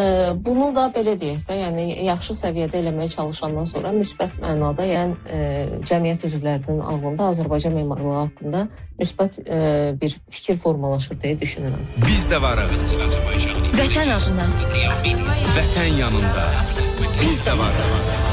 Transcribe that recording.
bunu da belə deyək də, yəni yaxşı səviyyədə eləməyə çalışandan sonra müsbət mənada, yəni cəmiyyət üzvlərinin ağlında Azərbaycan memarlığı haqqında müsbət bir fikir formalaşır deyə düşünürəm. Biz də varıq. Vətən adına. Vətən yanında. Biz də varıq.